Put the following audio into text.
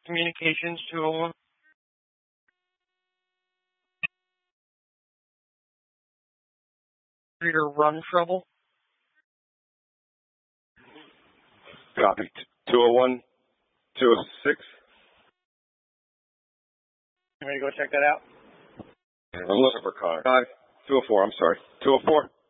Communications 201. Reader run trouble. Copy. 201, 206. You ready to go check that out? I'm looking for Connor. 204, I'm sorry. 204.